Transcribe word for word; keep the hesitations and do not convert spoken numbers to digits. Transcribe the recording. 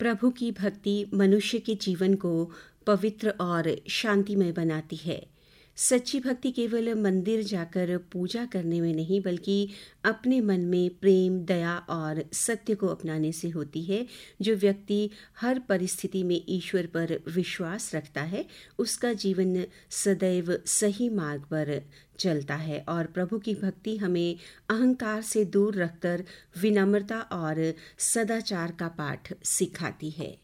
प्रभु की भक्ति मनुष्य के जीवन को पवित्र और शांतिमय बनाती है। सच्ची भक्ति केवल मंदिर जाकर पूजा करने में नहीं, बल्कि अपने मन में प्रेम, दया और सत्य को अपनाने से होती है। जो व्यक्ति हर परिस्थिति में ईश्वर पर विश्वास रखता है, उसका जीवन सदैव सही मार्ग पर चलता है। और प्रभु की भक्ति हमें अहंकार से दूर रखकर विनम्रता और सदाचार का पाठ सिखाती है।